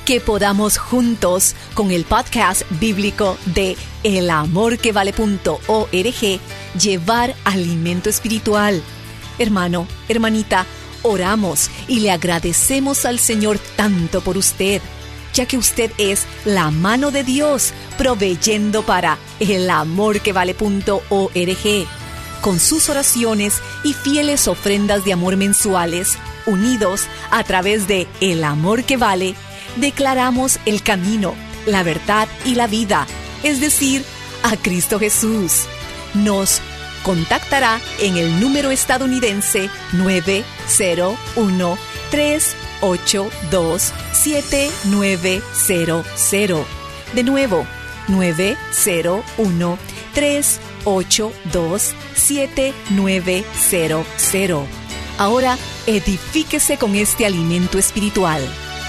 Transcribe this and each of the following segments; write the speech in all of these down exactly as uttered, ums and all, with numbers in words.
que podamos juntos, con el podcast bíblico de el amor que vale punto org, llevar alimento espiritual. Hermano, hermanita, oramos y le agradecemos al Señor tanto por usted, ya que usted es la mano de Dios proveyendo para el amor que vale punto org. Con sus oraciones y fieles ofrendas de amor mensuales, unidos a través de El Amor que Vale, declaramos el camino, la verdad y la vida, es decir, a Cristo Jesús. Nos contactará en el número estadounidense nueve cero uno, tres ocho dos, siete nueve cero cero. De nuevo, nueve cero uno, tres ocho dos, siete nueve cero cero. Ahora, edifíquese con este alimento espiritual.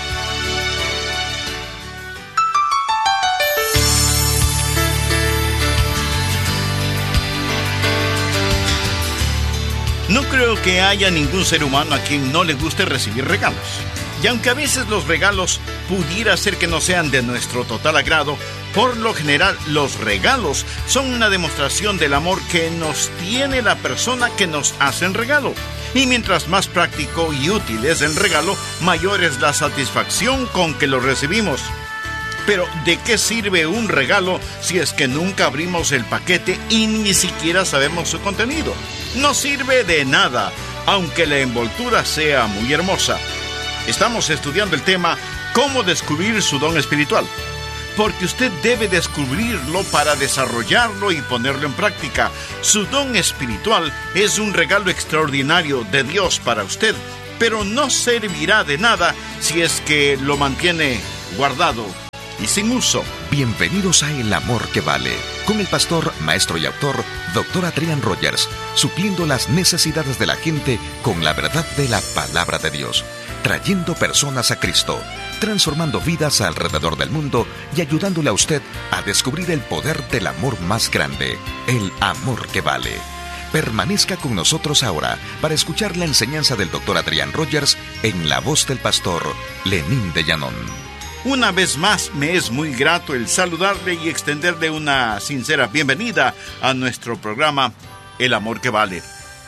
No creo que haya ningún ser humano a quien no le guste recibir regalos. Y aunque a veces los regalos pudiera ser que no sean de nuestro total agrado, por lo general los regalos son una demostración del amor que nos tiene la persona que nos hace el regalo. Y mientras más práctico y útil es el regalo, mayor es la satisfacción con que lo recibimos. Pero, ¿de qué sirve un regalo si es que nunca abrimos el paquete y ni siquiera sabemos su contenido? No sirve de nada, aunque la envoltura sea muy hermosa. Estamos estudiando el tema ¿Cómo descubrir su don espiritual? Porque usted debe descubrirlo para desarrollarlo y ponerlo en práctica. Su don espiritual es un regalo extraordinario de Dios para usted, pero no servirá de nada si es que lo mantiene guardado y sin uso. Bienvenidos a El Amor que Vale, con el pastor, maestro y autor, doctor Adrián Rogers, supliendo las necesidades de la gente con la verdad de la palabra de Dios, trayendo personas a Cristo, transformando vidas alrededor del mundo y ayudándole a usted a descubrir el poder del amor más grande, el amor que vale. Permanezca con nosotros ahora para escuchar la enseñanza del doctor Adrián Rogers en la voz del pastor Lenín de Llanón. Una vez más, me es muy grato el saludarle y extenderle una sincera bienvenida a nuestro programa El Amor que Vale.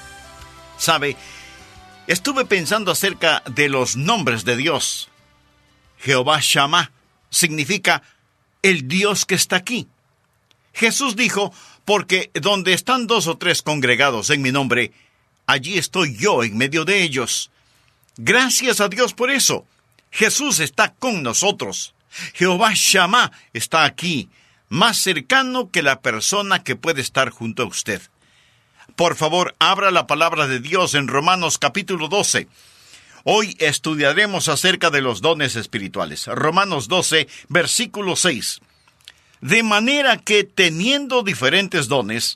¿Sabe? Estuve pensando acerca de los nombres de Dios. Jehová Shammah significa el Dios que está aquí. Jesús dijo, porque donde están dos o tres congregados en mi nombre, allí estoy yo en medio de ellos. Gracias a Dios por eso. Jesús está con nosotros. Jehová Shammah está aquí, más cercano que la persona que puede estar junto a usted. Por favor, abra la palabra de Dios en Romanos capítulo doce. Hoy estudiaremos acerca de los dones espirituales. Romanos doce, versículo seis. De manera que teniendo diferentes dones,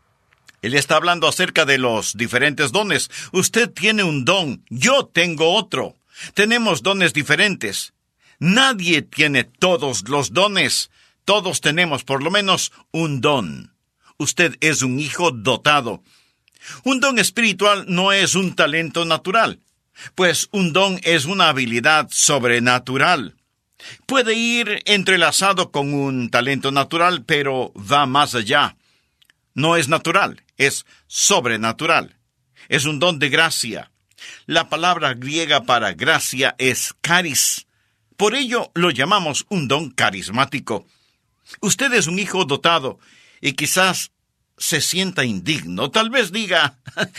él está hablando acerca de los diferentes dones. Usted tiene un don, yo tengo otro. Tenemos dones diferentes. Nadie tiene todos los dones. Todos tenemos por lo menos un don. Usted es un hijo dotado. Un don espiritual no es un talento natural, pues un don es una habilidad sobrenatural. Puede ir entrelazado con un talento natural, pero va más allá. No es natural, es sobrenatural. Es un don de gracia. La palabra griega para gracia es charis. Por ello lo llamamos un don carismático. Usted es un hijo dotado y quizás se sienta indigno. Tal vez diga,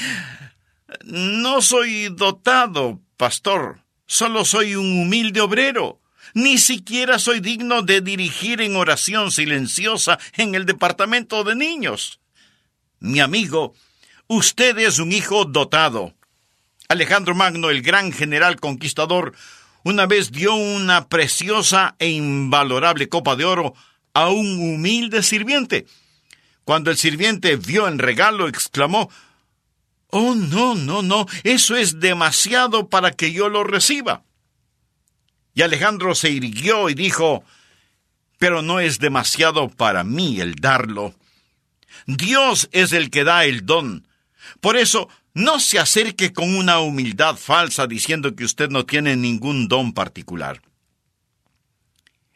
no soy dotado, pastor. Solo soy un humilde obrero. Ni siquiera soy digno de dirigir en oración silenciosa en el departamento de niños. Mi amigo, usted es un hijo dotado. Alejandro Magno, el gran general conquistador, una vez dio una preciosa e invalorable copa de oro a un humilde sirviente. Cuando el sirviente vio el regalo, exclamó, «Oh, no, no, no, eso es demasiado para que yo lo reciba». Y Alejandro se irguió y dijo, «Pero no es demasiado para mí el darlo. Dios es el que da el don. Por eso, no se acerque con una humildad falsa diciendo que usted no tiene ningún don particular».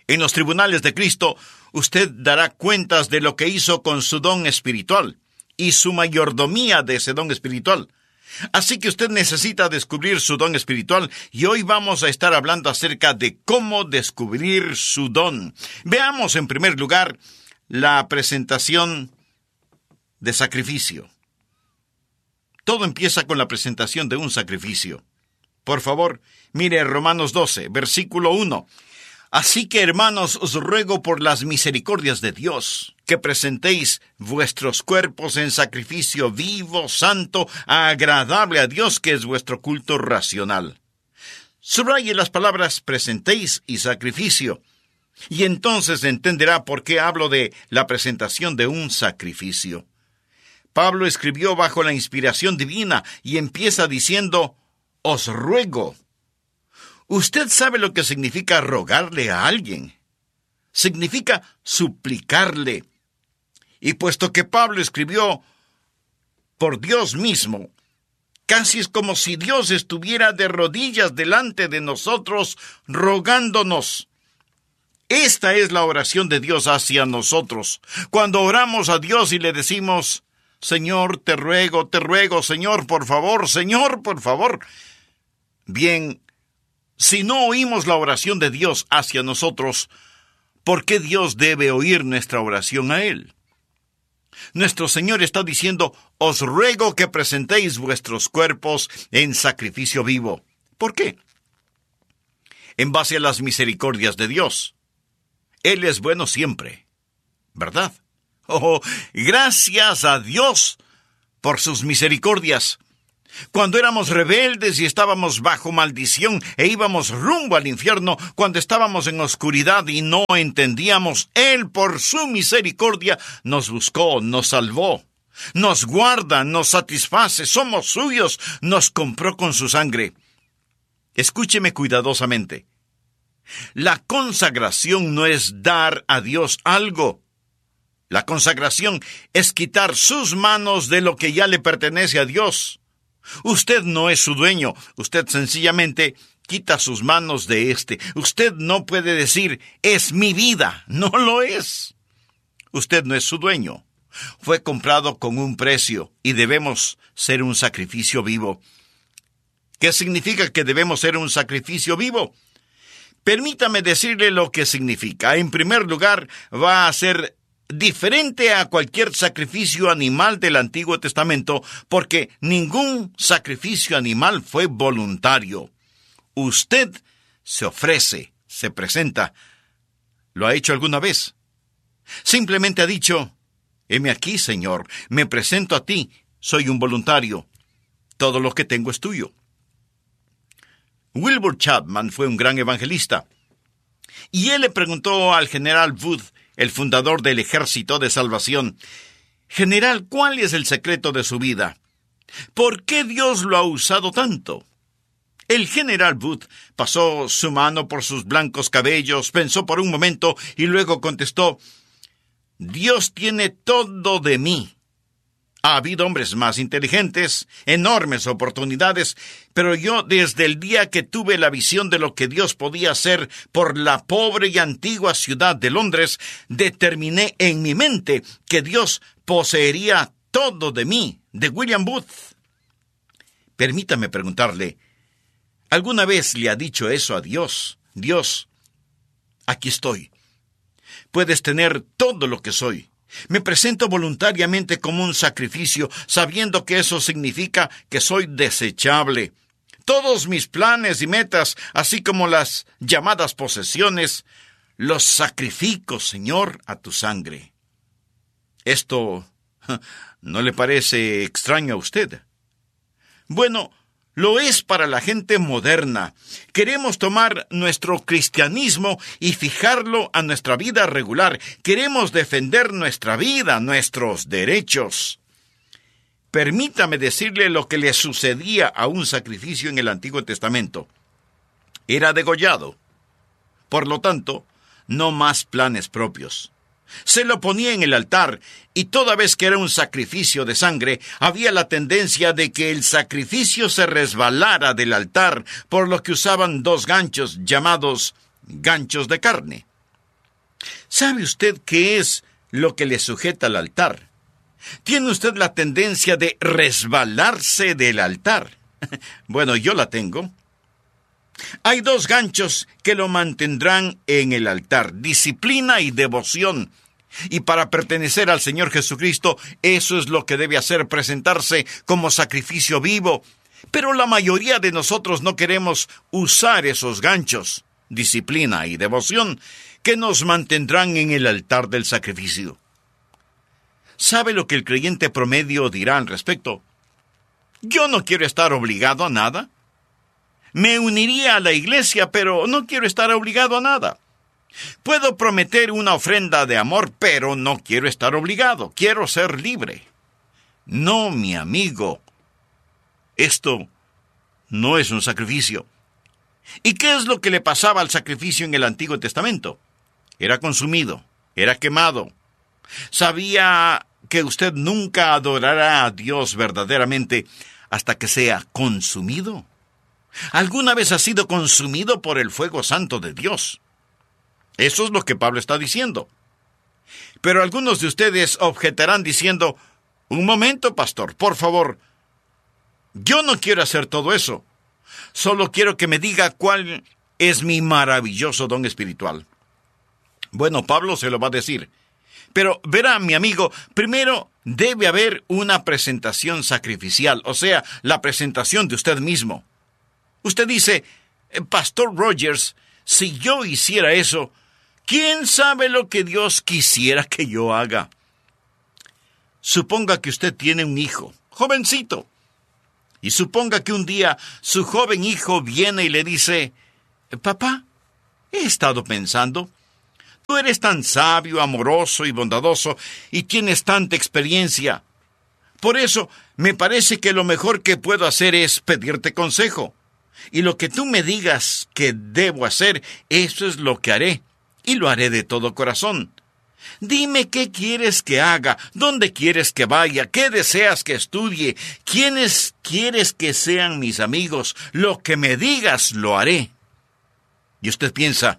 En los tribunales de Cristo, usted dará cuentas de lo que hizo con su don espiritual y su mayordomía de ese don espiritual. Así que usted necesita descubrir su don espiritual y hoy vamos a estar hablando acerca de cómo descubrir su don. Veamos en primer lugar la presentación de sacrificio. Todo empieza con la presentación de un sacrificio. Por favor, mire Romanos doce, versículo uno. Así que, hermanos, os ruego por las misericordias de Dios, que presentéis vuestros cuerpos en sacrificio vivo, santo, agradable a Dios, que es vuestro culto racional. Subraye las palabras presentéis y sacrificio, y entonces entenderá por qué hablo de la presentación de un sacrificio. Pablo escribió bajo la inspiración divina y empieza diciendo, os ruego. Usted sabe lo que significa rogarle a alguien. Significa suplicarle. Y puesto que Pablo escribió por Dios mismo, casi es como si Dios estuviera de rodillas delante de nosotros, rogándonos. Esta es la oración de Dios hacia nosotros. Cuando oramos a Dios y le decimos, Señor, te ruego, te ruego, Señor, por favor, Señor, por favor. Bien, si no oímos la oración de Dios hacia nosotros, ¿por qué Dios debe oír nuestra oración a Él? Nuestro Señor está diciendo, os ruego que presentéis vuestros cuerpos en sacrificio vivo. ¿Por qué? En base a las misericordias de Dios. Él es bueno siempre, ¿verdad? Oh, gracias a Dios por sus misericordias. Cuando éramos rebeldes y estábamos bajo maldición e íbamos rumbo al infierno, cuando estábamos en oscuridad y no entendíamos, Él por su misericordia nos buscó, nos salvó, nos guarda, nos satisface, somos suyos, nos compró con su sangre. Escúcheme cuidadosamente. La consagración no es dar a Dios algo. La consagración es quitar sus manos de lo que ya le pertenece a Dios. Usted no es su dueño, usted sencillamente quita sus manos de éste. Usted no puede decir, es mi vida, no lo es. Usted no es su dueño. Fue comprado con un precio y debemos ser un sacrificio vivo. ¿Qué significa que debemos ser un sacrificio vivo? Permítame decirle lo que significa. En primer lugar, va a ser diferente a cualquier sacrificio animal del Antiguo Testamento, porque ningún sacrificio animal fue voluntario. Usted se ofrece, se presenta. ¿Lo ha hecho alguna vez? Simplemente ha dicho, heme aquí, Señor, me presento a ti, soy un voluntario. Todo lo que tengo es tuyo. Wilbur Chapman fue un gran evangelista, y él le preguntó al general Wood, el fundador del Ejército de Salvación, General, ¿cuál es el secreto de su vida? ¿Por qué Dios lo ha usado tanto? El general Wood pasó su mano por sus blancos cabellos, pensó por un momento y luego contestó, Dios tiene todo de mí. Ha habido hombres más inteligentes, enormes oportunidades, pero yo desde el día que tuve la visión de lo que Dios podía hacer por la pobre y antigua ciudad de Londres, determiné en mi mente que Dios poseería todo de mí, de William Booth. Permítame preguntarle, ¿alguna vez le ha dicho eso a Dios? Dios, aquí estoy. Puedes tener todo lo que soy. Me presento voluntariamente como un sacrificio, sabiendo que eso significa que soy desechable. Todos mis planes y metas, así como las llamadas posesiones, los sacrifico, Señor, a tu sangre. ¿Esto no le parece extraño a usted? Bueno, lo es para la gente moderna. Queremos tomar nuestro cristianismo y fijarlo a nuestra vida regular. Queremos defender nuestra vida, nuestros derechos. Permítame decirle lo que le sucedía a un sacrificio en el Antiguo Testamento. Era degollado. Por lo tanto, no más planes propios. Se lo ponía en el altar, y toda vez que era un sacrificio de sangre, había la tendencia de que el sacrificio se resbalara del altar, por lo que usaban dos ganchos llamados ganchos de carne. ¿Sabe usted qué es lo que le sujeta al altar? ¿Tiene usted la tendencia de resbalarse del altar? Bueno, yo la tengo. Hay dos ganchos que lo mantendrán en el altar: disciplina y devoción. Y para pertenecer al Señor Jesucristo, eso es lo que debe hacer, presentarse como sacrificio vivo. Pero la mayoría de nosotros no queremos usar esos ganchos, disciplina y devoción, que nos mantendrán en el altar del sacrificio. ¿Sabe lo que el creyente promedio dirá al respecto? Yo no quiero estar obligado a nada. Me uniría a la iglesia, pero no quiero estar obligado a nada. Puedo prometer una ofrenda de amor, pero no quiero estar obligado. Quiero ser libre. No, mi amigo. Esto no es un sacrificio. ¿Y qué es lo que le pasaba al sacrificio en el Antiguo Testamento? Era consumido, era quemado. ¿Sabía que usted nunca adorará a Dios verdaderamente hasta que sea consumido? ¿Alguna vez ha sido consumido por el fuego santo de Dios? Eso es lo que Pablo está diciendo. Pero algunos de ustedes objetarán diciendo: un momento, pastor, por favor. Yo no quiero hacer todo eso. Solo quiero que me diga cuál es mi maravilloso don espiritual. Bueno, Pablo se lo va a decir. Pero verá, mi amigo, primero debe haber una presentación sacrificial, o sea, la presentación de usted mismo. Usted dice: Pastor Rogers, si yo hiciera eso, ¿quién sabe lo que Dios quisiera que yo haga? Suponga que usted tiene un hijo, jovencito, y suponga que un día su joven hijo viene y le dice: Papá, he estado pensando, tú eres tan sabio, amoroso y bondadoso, y tienes tanta experiencia. Por eso, me parece que lo mejor que puedo hacer es pedirte consejo. Y lo que tú me digas que debo hacer, eso es lo que haré, y lo haré de todo corazón. Dime qué quieres que haga, dónde quieres que vaya, qué deseas que estudie, quiénes quieres que sean mis amigos. Lo que me digas, lo haré. Y usted piensa: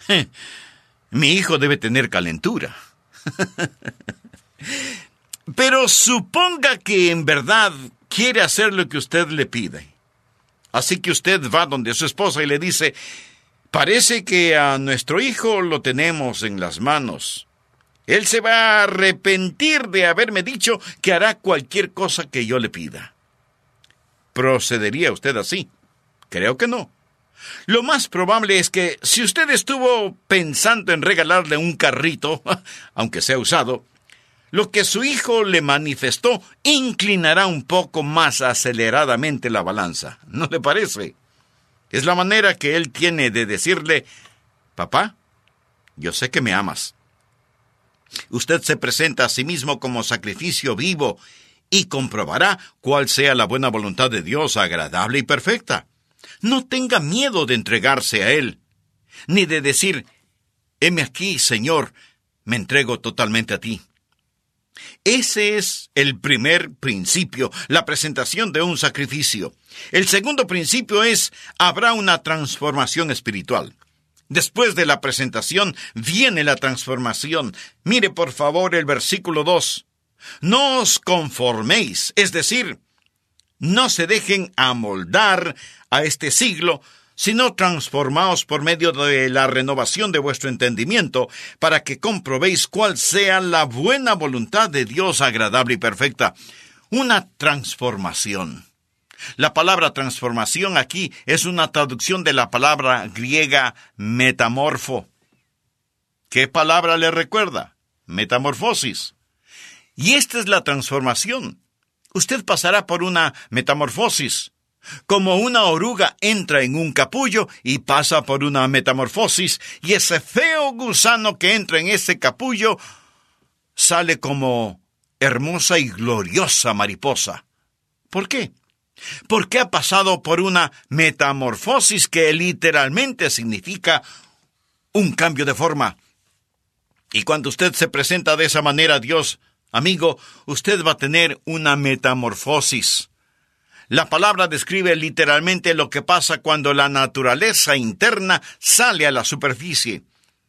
mi hijo debe tener calentura. Pero suponga que en verdad quiere hacer lo que usted le pide. Así que usted va donde su esposa y le dice: parece que a nuestro hijo lo tenemos en las manos. Él se va a arrepentir de haberme dicho que hará cualquier cosa que yo le pida. ¿Procedería usted así? Creo que no. Lo más probable es que si usted estuvo pensando en regalarle un carrito, aunque sea usado, lo que su hijo le manifestó inclinará un poco más aceleradamente la balanza. ¿No le parece? Es la manera que él tiene de decirle: papá, yo sé que me amas. Usted se presenta a sí mismo como sacrificio vivo y comprobará cuál sea la buena voluntad de Dios, agradable y perfecta. No tenga miedo de entregarse a Él, ni de decir: heme aquí, Señor, me entrego totalmente a ti. Ese es el primer principio, la presentación de un sacrificio. El segundo principio es: habrá una transformación espiritual. Después de la presentación viene la transformación. Mire por favor el versículo dos. No os conforméis, es decir, no se dejen amoldar a este siglo, sino transformaos por medio de la renovación de vuestro entendimiento, para que comprobéis cuál sea la buena voluntad de Dios, agradable y perfecta. Una transformación. La palabra transformación aquí es una traducción de la palabra griega metamorfo. ¿Qué palabra le recuerda? Metamorfosis. Y esta es la transformación. Usted pasará por una metamorfosis. Como una oruga entra en un capullo y pasa por una metamorfosis, y ese feo gusano que entra en ese capullo sale como hermosa y gloriosa mariposa. ¿Por qué? Porque ha pasado por una metamorfosis que literalmente significa un cambio de forma. Y cuando usted se presenta de esa manera a Dios, amigo, usted va a tener una metamorfosis. La palabra describe literalmente lo que pasa cuando la naturaleza interna sale a la superficie.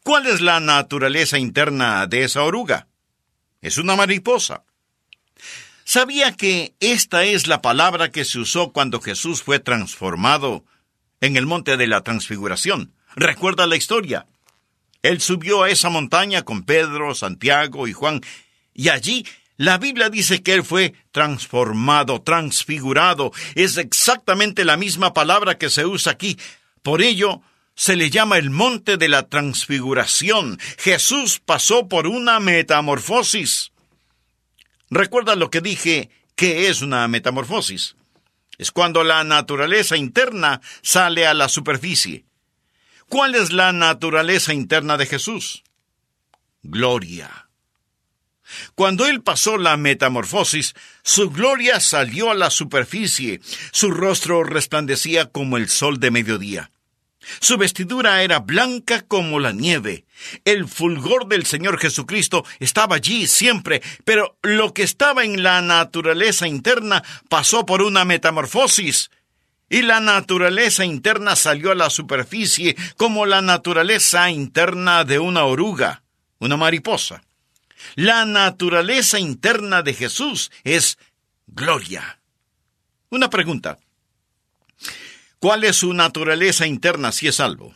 ¿Cuál es la naturaleza interna de esa oruga? Es una mariposa. ¿Sabía que esta es la palabra que se usó cuando Jesús fue transformado en el monte de la transfiguración? ¿Recuerda la historia? Él subió a esa montaña con Pedro, Santiago y Juan, y allí la Biblia dice que él fue transformado, transfigurado. Es exactamente la misma palabra que se usa aquí. Por ello, se le llama el monte de la transfiguración. Jesús pasó por una metamorfosis. ¿Recuerda lo que dije? ¿Qué es una metamorfosis? Es cuando la naturaleza interna sale a la superficie. ¿Cuál es la naturaleza interna de Jesús? Gloria. Cuando él pasó la metamorfosis, su gloria salió a la superficie. Su rostro resplandecía como el sol de mediodía. Su vestidura era blanca como la nieve. El fulgor del Señor Jesucristo estaba allí siempre, pero lo que estaba en la naturaleza interna pasó por una metamorfosis. Y la naturaleza interna salió a la superficie como la naturaleza interna de una oruga, una mariposa. La naturaleza interna de Jesús es gloria. Una pregunta. ¿Cuál es su naturaleza interna si es salvo?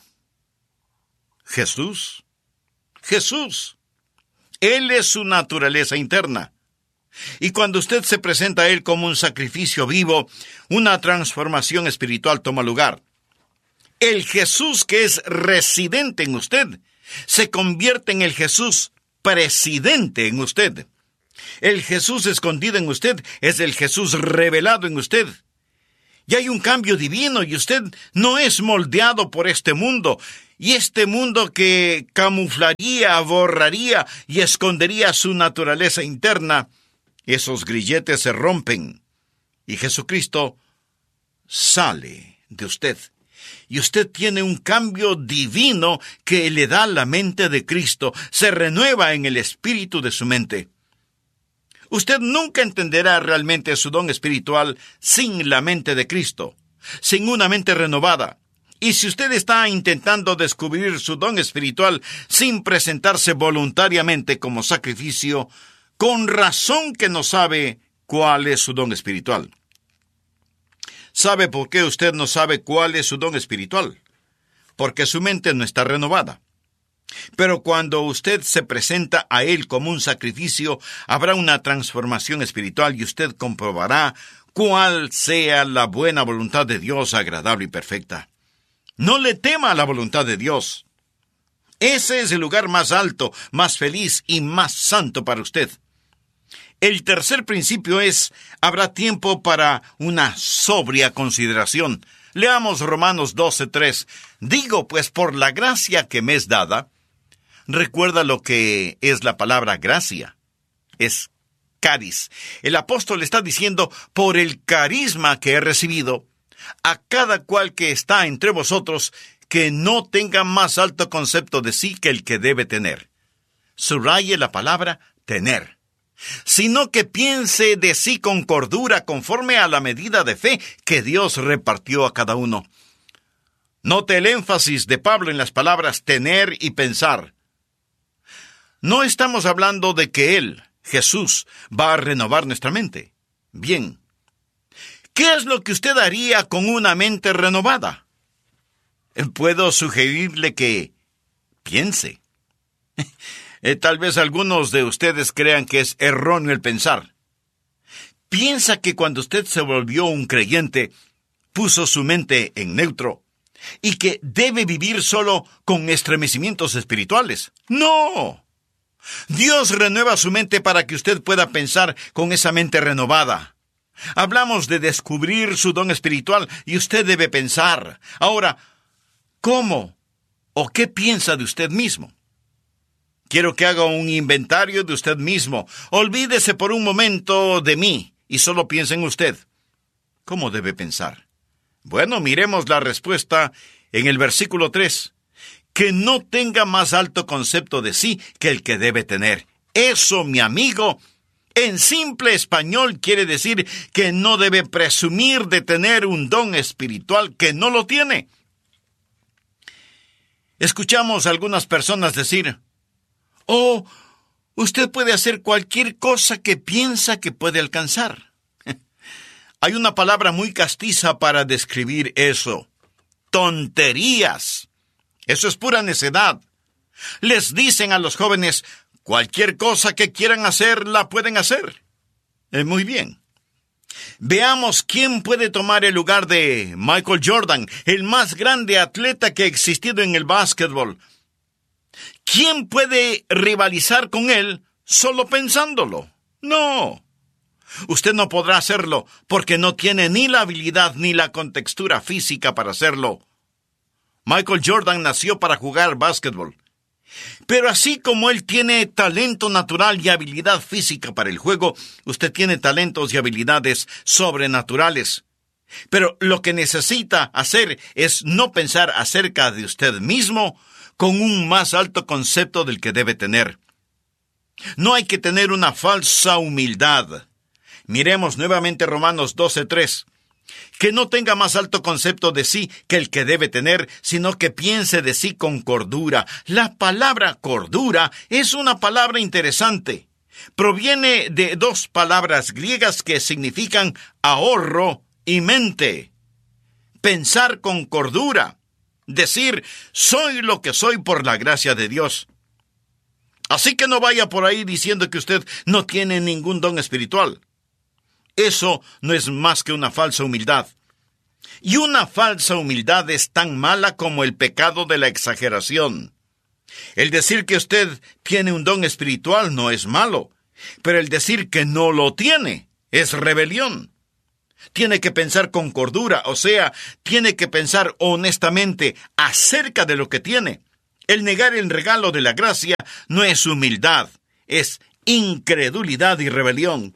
Jesús. Jesús. Él es su naturaleza interna. Y cuando usted se presenta a Él como un sacrificio vivo, una transformación espiritual toma lugar. El Jesús que es residente en usted se convierte en el Jesús presidente en usted. El Jesús escondido en usted es el Jesús revelado en usted. Y hay un cambio divino y usted no es moldeado por este mundo. Y este mundo que camuflaría, borraría y escondería su naturaleza interna, esos grilletes se rompen y Jesucristo sale de usted. Y usted tiene un cambio divino que le da la mente de Cristo, se renueva en el espíritu de su mente. Usted nunca entenderá realmente su don espiritual sin la mente de Cristo, sin una mente renovada. Y si usted está intentando descubrir su don espiritual sin presentarse voluntariamente como sacrificio, con razón que no sabe cuál es su don espiritual. ¿Sabe por qué usted no sabe cuál es su don espiritual? Porque su mente no está renovada. Pero cuando usted se presenta a Él como un sacrificio, habrá una transformación espiritual y usted comprobará cuál sea la buena voluntad de Dios, agradable y perfecta. No le tema a la voluntad de Dios. Ese es el lugar más alto, más feliz y más santo para usted. El tercer principio es, habrá tiempo para una sobria consideración. Leamos Romanos doce tres. Digo, pues, por la gracia que me es dada. Recuerda lo que es la palabra gracia. Es caris. El apóstol está diciendo, por el carisma que he recibido, a cada cual que está entre vosotros, que no tenga más alto concepto de sí que el que debe tener. Subraye la palabra tener. Sino que piense de sí con cordura conforme a la medida de fe que Dios repartió a cada uno. Note el énfasis de Pablo en las palabras tener y pensar. No estamos hablando de que Él, Jesús, va a renovar nuestra mente. Bien. ¿Qué es lo que usted haría con una mente renovada? Puedo sugerirle que piense. Eh, tal vez algunos de ustedes crean que es erróneo el pensar. Piensa que cuando usted se volvió un creyente, puso su mente en neutro y que debe vivir solo con estremecimientos espirituales. ¡No! Dios renueva su mente para que usted pueda pensar con esa mente renovada. Hablamos de descubrir su don espiritual y usted debe pensar. Ahora, ¿cómo o qué piensa de usted mismo? Quiero que haga un inventario de usted mismo. Olvídese por un momento de mí y solo piense en usted. ¿Cómo debe pensar? Bueno, miremos la respuesta en el versículo tres. Que no tenga más alto concepto de sí que el que debe tener. Eso, mi amigo, en simple español quiere decir que no debe presumir de tener un don espiritual que no lo tiene. Escuchamos a algunas personas decir, oh, usted puede hacer cualquier cosa que piensa que puede alcanzar. Hay una palabra muy castiza para describir eso. Tonterías. Eso es pura necedad. Les dicen a los jóvenes, cualquier cosa que quieran hacer, la pueden hacer. Eh, muy bien. Veamos quién puede tomar el lugar de Michael Jordan, el más grande atleta que ha existido en el básquetbol. ¿Quién puede rivalizar con él solo pensándolo? No. Usted no podrá hacerlo porque no tiene ni la habilidad ni la contextura física para hacerlo. Michael Jordan nació para jugar básquetbol. Pero así como él tiene talento natural y habilidad física para el juego, usted tiene talentos y habilidades sobrenaturales. Pero lo que necesita hacer es no pensar acerca de usted mismo con un más alto concepto del que debe tener. No hay que tener una falsa humildad. Miremos nuevamente Romanos doce tres. Que no tenga más alto concepto de sí que el que debe tener, sino que piense de sí con cordura. La palabra cordura es una palabra interesante. Proviene de dos palabras griegas que significan ahorro y mente. Pensar con cordura. Decir, soy lo que soy por la gracia de Dios. Así que no vaya por ahí diciendo que usted no tiene ningún don espiritual. Eso no es más que una falsa humildad. Y una falsa humildad es tan mala como el pecado de la exageración. El decir que usted tiene un don espiritual no es malo, pero el decir que no lo tiene es rebelión. Tiene que pensar con cordura, o sea, tiene que pensar honestamente acerca de lo que tiene. El negar el regalo de la gracia no es humildad, es incredulidad y rebelión.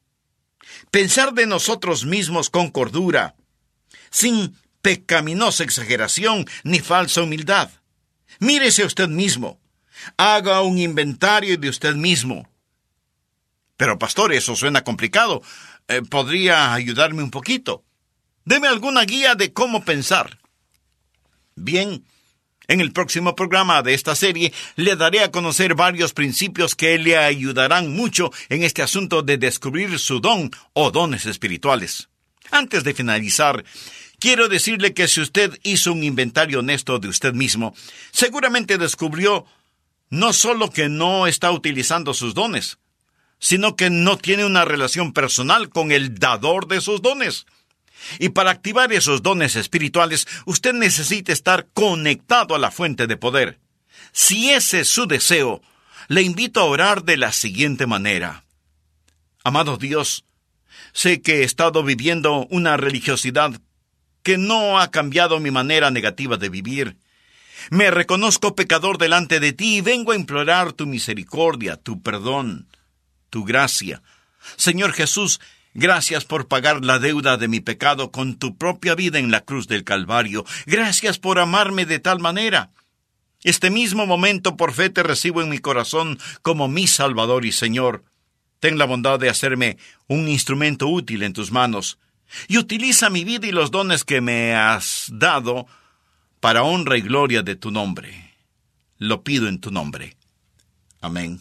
Pensar de nosotros mismos con cordura, sin pecaminosa exageración ni falsa humildad. Mírese a usted mismo. Haga un inventario de usted mismo. Pero, pastor, eso suena complicado. Eh, ¿Podría ayudarme un poquito? Deme alguna guía de cómo pensar. Bien, en el próximo programa de esta serie le daré a conocer varios principios que le ayudarán mucho en este asunto de descubrir su don o dones espirituales. Antes de finalizar, quiero decirle que si usted hizo un inventario honesto de usted mismo, seguramente descubrió no solo que no está utilizando sus dones, sino que no tiene una relación personal con el dador de sus dones. Y para activar esos dones espirituales, usted necesita estar conectado a la fuente de poder. Si ese es su deseo, le invito a orar de la siguiente manera. Amado Dios, sé que he estado viviendo una religiosidad que no ha cambiado mi manera negativa de vivir. Me reconozco pecador delante de ti y vengo a implorar tu misericordia, tu perdón, tu gracia. Señor Jesús, gracias por pagar la deuda de mi pecado con tu propia vida en la cruz del Calvario. Gracias por amarme de tal manera. Este mismo momento por fe te recibo en mi corazón como mi Salvador y Señor. Ten la bondad de hacerme un instrumento útil en tus manos y utiliza mi vida y los dones que me has dado para honra y gloria de tu nombre. Lo pido en tu nombre. Amén.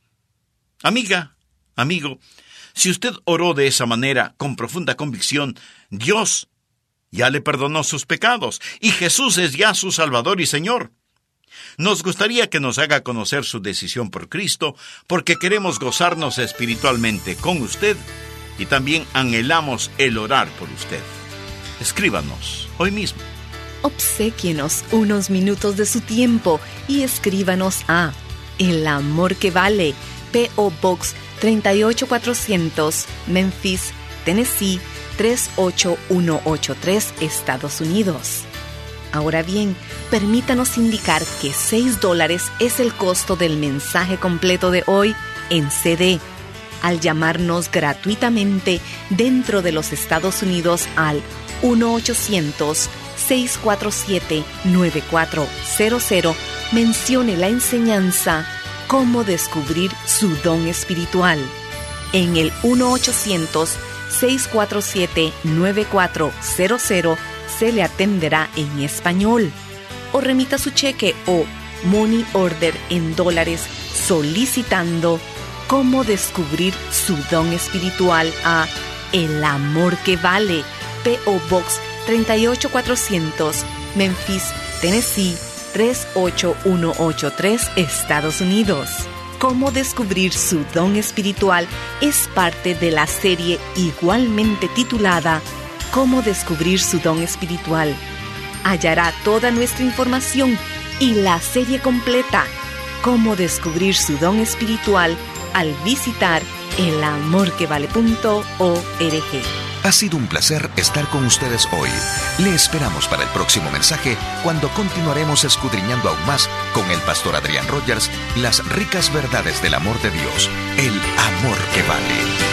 Amiga, amigo, si usted oró de esa manera, con profunda convicción, Dios ya le perdonó sus pecados y Jesús es ya su Salvador y Señor. Nos gustaría que nos haga conocer su decisión por Cristo, porque queremos gozarnos espiritualmente con usted y también anhelamos el orar por usted. Escríbanos hoy mismo. Obséquienos unos minutos de su tiempo y escríbanos a El Amor que Vale, P O Box treinta y ocho cuatrocientos, Memphis, Tennessee tres ocho uno ocho tres, Estados Unidos. Ahora bien, permítanos indicar que seis dólares es el costo del mensaje completo de hoy en C D. Al llamarnos gratuitamente dentro de los Estados Unidos al uno ochocientos, seis cuatro siete, nueve cuatro cero cero, mencione la enseñanza Cómo descubrir su don espiritual. En el uno ochocientos, seis cuatro siete, nueve cuatro cero cero se le atenderá en español. o remita su cheque o money order en dólares solicitando cómo descubrir su don espiritual a El Amor que Vale, P O Box tres ocho cuatrocientos, Memphis, Tennessee tres ocho uno ocho tres, Estados Unidos. Cómo descubrir su don espiritual es parte de la serie igualmente titulada Cómo descubrir su don espiritual. Hallará toda nuestra información y la serie completa Cómo descubrir su don espiritual al visitar el amor que vale punto org. Ha sido un placer estar con ustedes hoy. Le esperamos para el próximo mensaje, cuando continuaremos escudriñando aún más con el pastor Adrián Rogers las ricas verdades del amor de Dios, el amor que vale.